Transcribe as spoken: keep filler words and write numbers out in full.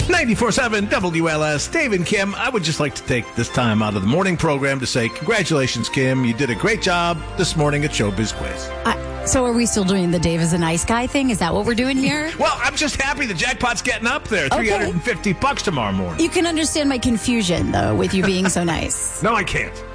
ninety-four seven W L S, Dave and Kim. I would just like to take this time out of the morning program to say congratulations, Kim. You did a great job this morning at Showbiz Quiz. I, so are we still doing the Dave is a nice guy thing? Is that what we're doing here? Well, I'm just happy the jackpot's getting up there. Okay. three hundred fifty bucks tomorrow morning. You can understand my confusion, though, with you being so nice. No, I can't.